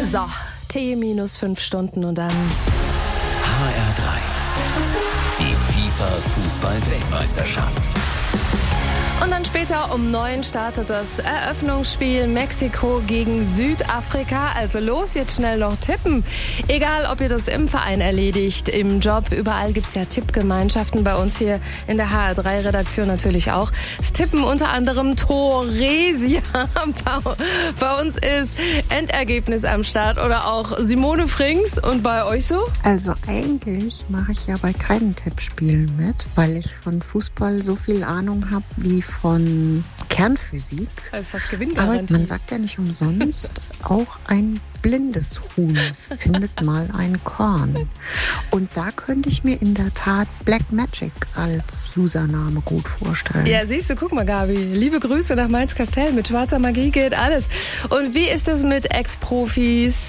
So, T minus 5 Stunden und dann HR3. Die FIFA-Fußball-Weltmeisterschaft. Und dann später um 9 startet das Eröffnungsspiel Mexiko gegen Südafrika. Also los, jetzt schnell noch tippen. Egal, ob ihr das im Verein erledigt, im Job, überall gibt's ja Tippgemeinschaften. Bei uns hier in der HR3-Redaktion natürlich auch. Das Tippen unter anderem Thoresia. Bei uns ist Endergebnis am Start oder auch Simone Frings. Und bei euch so? Also eigentlich mache ich ja bei keinen Tippspielen mit, weil ich von Fußball so viel Ahnung habe wie von Kernphysik. Also fast Gewinngarantie. Aber man sagt ja nicht umsonst, auch ein blindes Huhn findet mal ein Korn. Und da könnte ich mir in der Tat Black Magic als Username gut vorstellen. Ja, siehst du, guck mal, Gabi. Liebe Grüße nach Mainz-Kastell. Mit schwarzer Magie geht alles. Und wie ist das mit Ex-Profis?